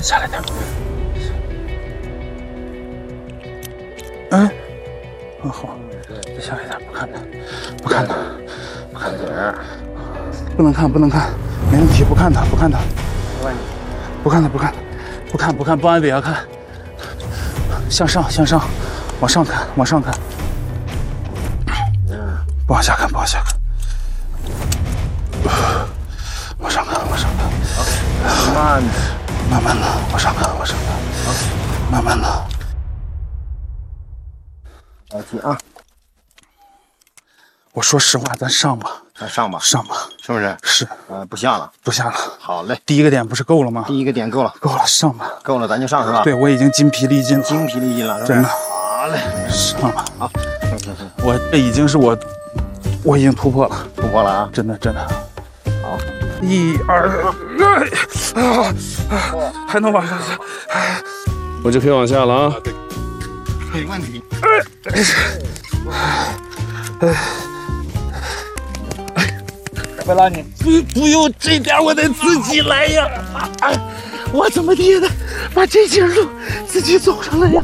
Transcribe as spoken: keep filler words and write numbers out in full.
下来点。嗯，嗯好，再下来点，不看他，不看他，不看他，不能看，不能看，没问题，不看他，不看他，不看他，不看他，不看不看，不按尾牙看，向上向上，往上看，往上看，不往下看，不往下看。 往上看，往上看，慢的，慢慢的，往上看，往上看，慢慢的。 来听啊！ 我说实话，咱上吧， 咱上吧， 上吧， 是不是？ 是， 呃，不下了， 不下了。 好嘞， 第一个点不是够了吗？ 第一个点够了， 够了，上吧。 够了，咱就上是吧？ 对，我已经筋疲力尽了， 精疲力尽了， 真的。 好嘞， 上吧。 好，行行行， 我这已经是我，我已经突破了， 突破了啊！ 真的真的。 好， 一二，啊啊，还能往上下， 我就可以往下了啊！ 没问题。 贝拉，你不不用这点，我得自己来呀！哎，我怎么地的把这节路自己走上来呀？